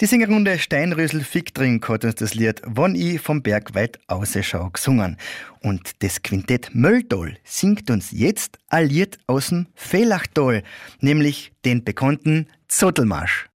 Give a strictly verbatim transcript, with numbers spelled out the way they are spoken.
Die Singerrunde Steinrösel-Ficktrink hat uns das Lied «Wann ich vom Berg weit ausschau» gesungen. Und das Quintett Mölltal singt uns jetzt ein Lied aus dem Villachtal, nämlich den bekannten Zottelmarsch.